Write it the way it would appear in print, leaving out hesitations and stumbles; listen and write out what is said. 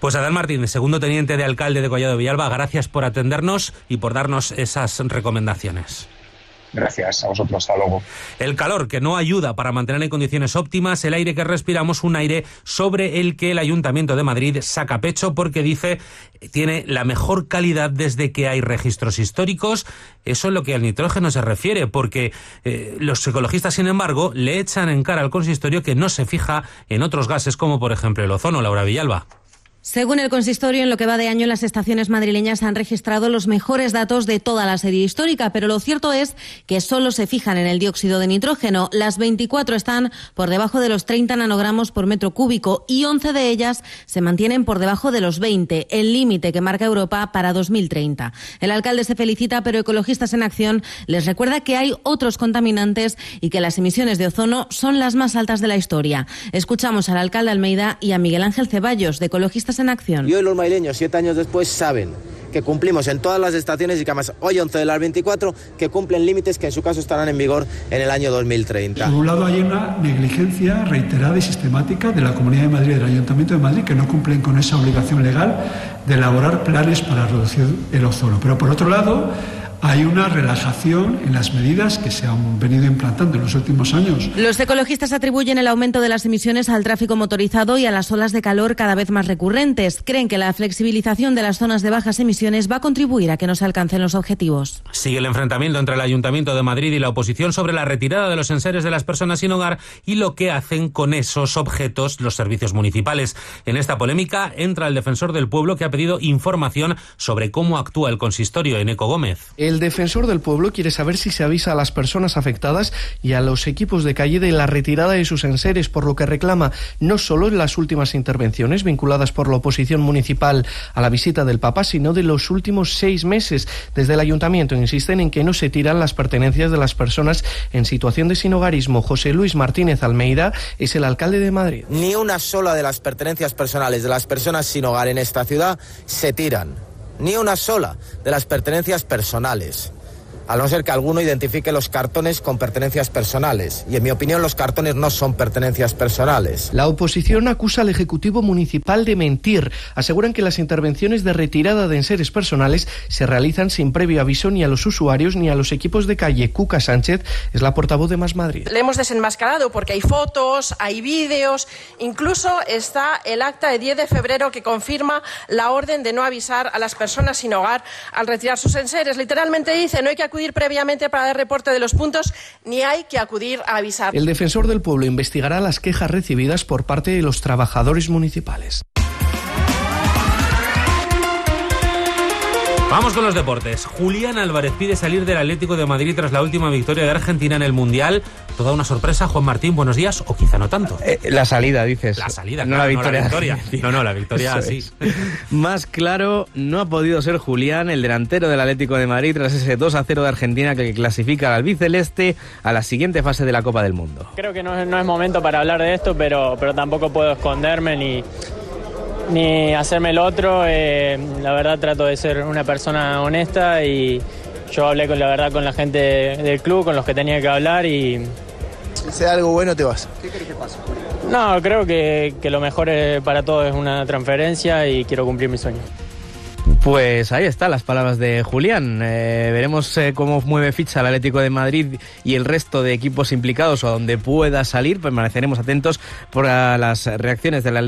Pues Adán Martínez, segundo teniente de alcalde de Collado Villalba, gracias por atendernos y por darnos esas recomendaciones. Gracias a vosotros, hasta luego. El calor, que no ayuda para mantener en condiciones óptimas el aire que respiramos, un aire sobre el que el Ayuntamiento de Madrid saca pecho porque dice tiene la mejor calidad desde que hay registros históricos. Eso es lo que al nitrógeno se refiere, porque los ecologistas, sin embargo, le echan en cara al consistorio que no se fija en otros gases como, por ejemplo, el ozono. Laura Villalba. Según el consistorio, en lo que va de año, las estaciones madrileñas han registrado los mejores datos de toda la serie histórica, pero lo cierto es que solo se fijan en el dióxido de nitrógeno. Las 24 están por debajo de los 30 nanogramos por metro cúbico y 11 de ellas se mantienen por debajo de los 20, el límite que marca Europa para 2030. El alcalde se felicita, pero Ecologistas en Acción les recuerda que hay otros contaminantes y que las emisiones de ozono son las más altas de la historia. Escuchamos al alcalde Almeida y a Miguel Ángel Ceballos, de Ecologistas en Acción. Y hoy los madrileños, 7 años después, saben que cumplimos en todas las estaciones y que además hoy 11 de las 24 que cumplen límites que en su caso estarán en vigor en el año 2030. Por un lado hay una negligencia reiterada y sistemática de la Comunidad de Madrid y del Ayuntamiento de Madrid que no cumplen con esa obligación legal de elaborar planes para reducir el ozono. Pero por otro lado hay una relajación en las medidas que se han venido implantando en los últimos años. Los ecologistas atribuyen el aumento de las emisiones al tráfico motorizado y a las olas de calor cada vez más recurrentes. Creen que la flexibilización de las zonas de bajas emisiones va a contribuir a que no se alcancen los objetivos. Sigue el enfrentamiento entre el Ayuntamiento de Madrid y la oposición sobre la retirada de los enseres de las personas sin hogar y lo que hacen con esos objetos los servicios municipales. En esta polémica entra el defensor del pueblo, que ha pedido información sobre cómo actúa el consistorio. Eneco Gómez. El defensor del pueblo quiere saber si se avisa a las personas afectadas y a los equipos de calle de la retirada de sus enseres, por lo que reclama no solo en las últimas intervenciones vinculadas por la oposición municipal a la visita del Papa, sino de los últimos 6 meses. Desde el ayuntamiento insisten en que no se tiran las pertenencias de las personas en situación de sinhogarismo. José Luis Martínez Almeida es el alcalde de Madrid. Ni una sola de las pertenencias personales de las personas sin hogar en esta ciudad se tiran. Ni una sola de las pertenencias personales, a no ser que alguno identifique los cartones con pertenencias personales. Y en mi opinión los cartones no son pertenencias personales. La oposición acusa al Ejecutivo Municipal de mentir. Aseguran que las intervenciones de retirada de enseres personales se realizan sin previo aviso ni a los usuarios ni a los equipos de calle. Cuca Sánchez es la portavoz de Más Madrid. Le hemos desenmascarado porque hay fotos, hay vídeos, incluso está el acta de 10 de febrero que confirma la orden de no avisar a las personas sin hogar al retirar sus enseres. Literalmente dice, no hay que acudir previamente para el reporte de los puntos, ni hay que acudir a avisar. El defensor del pueblo investigará las quejas recibidas por parte de los trabajadores municipales. Vamos con los deportes. Julián Álvarez pide salir del Atlético de Madrid tras la última victoria de Argentina en el Mundial. Toda una sorpresa. Juan Martín, buenos días, o quizá no tanto. La salida, dices. La salida, no, claro, la victoria. No, la victoria. No, la victoria sí. Más claro no ha podido ser Julián, el delantero del Atlético de Madrid, tras ese 2-0 de Argentina que clasifica al albiceleste a la siguiente fase de la Copa del Mundo. Creo que no es momento para hablar de esto, pero tampoco puedo esconderme ni hacerme el otro. La verdad trato de ser una persona honesta y yo hablé con la gente del club, con los que tenía que hablar y... Si sea algo bueno te vas. ¿Qué crees que pasa? No, creo que lo mejor para todos es una transferencia y quiero cumplir mi sueño. Pues ahí están las palabras de Julián. Veremos cómo mueve ficha el Atlético de Madrid y el resto de equipos implicados o a donde pueda salir. Permaneceremos atentos por las reacciones del Atlético